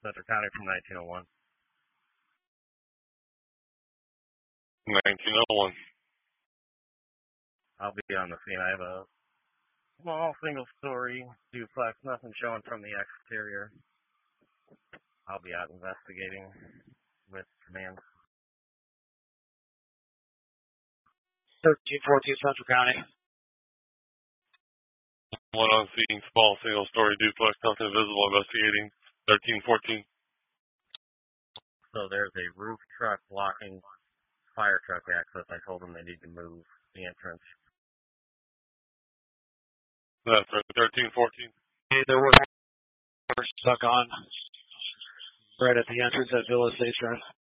Central County from 1901. 1901. I'll be on the scene. I have a small single-story duplex, nothing showing from the exterior. I'll be out investigating with command. 1314 Central County. One on scene, small single-story duplex, nothing visible, investigating. 1314. So there's a roof truck blocking fire truck access. I told them they need to move the entrance. That's right, 1314. Hey, there were stuck on right at the entrance at Villa Estates Drive.